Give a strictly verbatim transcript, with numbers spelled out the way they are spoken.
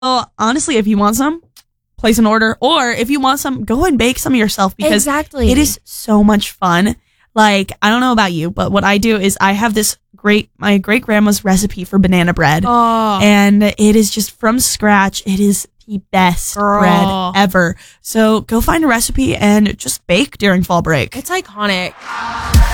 Well, honestly, if you want some, place an order. Or if you want some, go and bake some yourself because exactly. it is so much fun. Like, I don't know about you, but what I do is I have this great, my great grandma's recipe for banana bread. Oh. And it is just from scratch. It is the best Girl. bread ever. So go find a recipe and just bake during fall break. It's iconic.